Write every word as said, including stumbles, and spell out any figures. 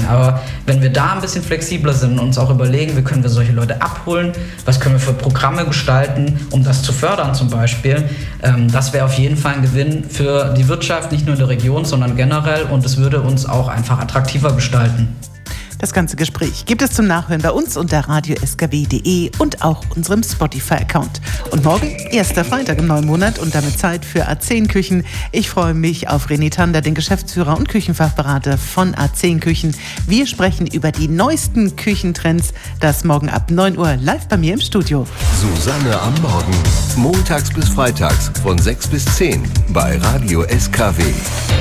Aber wenn wir da ein bisschen flexibler sind und uns auch überlegen, wie können wir solche Leute abholen, was können wir für Programme gestalten, um das zu fördern zum Beispiel, ähm, das wäre auf jeden Fall ein Gewinn für die Wirtschaft, nicht nur in der Region, sondern generell, und es würde uns auch einfach attraktiver gestalten. Das ganze Gespräch gibt es zum Nachhören bei uns unter radio s k w punkt d e und auch unserem Spotify-Account. Und morgen, erster Freitag im neuen Monat und damit Zeit für A zehn Küchen. Ich freue mich auf René Tander, den Geschäftsführer und Küchenfachberater von A zehn Küchen. Wir sprechen über die neuesten Küchentrends. Das morgen ab neun Uhr live bei mir im Studio. Susanne am Morgen. Montags bis freitags von sechs bis zehn bei Radio S K W.